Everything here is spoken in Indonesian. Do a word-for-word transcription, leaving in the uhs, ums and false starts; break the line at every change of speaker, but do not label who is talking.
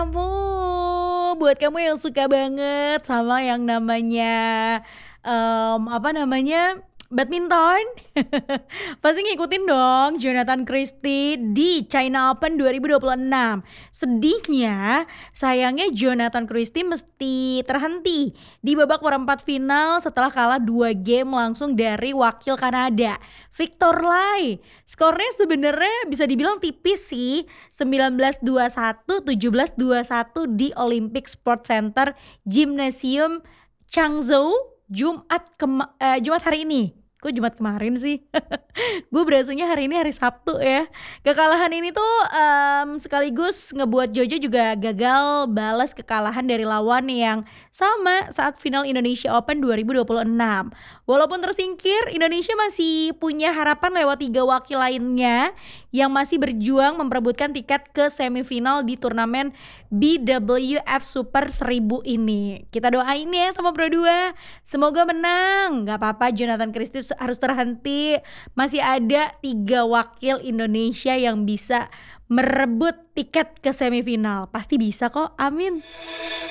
Kamu, buat kamu yang suka banget sama yang namanya, mmm, apa namanya, badminton, pasti ngikutin dong Jonathan Christie di China Open dua ribu dua puluh enam. Sedihnya, sayangnya Jonathan Christie mesti terhenti di babak perempat final setelah kalah dua game langsung dari wakil Kanada, Victor Lai. Skornya sebenarnya bisa dibilang tipis sih, sembilan belas dua puluh satu, tujuh belas dua puluh satu di Olympic Sport Center Gymnasium Changzhou Jumat kema eee, Jumat hari ini. Kok Jumat kemarin sih? Gue berasanya hari ini hari Sabtu ya. Kekalahan ini tuh, mmm, sekaligus ngebuat Jojo juga gagal balas kekalahan dari lawan yang sama saat final Indonesia Open dua ribu dua puluh enam. Walaupun tersingkir, Indonesia masih punya harapan lewat tiga wakil lainnya yang masih berjuang memperebutkan tiket ke semifinal di turnamen B W F Super seribu ini. Kita doain ya sama Pro dua, semoga menang. Gak apa-apa Jonathan Christie harus terhenti, masih ada tiga wakil Indonesia yang bisa merebut tiket ke semifinal. Pasti bisa kok, amin.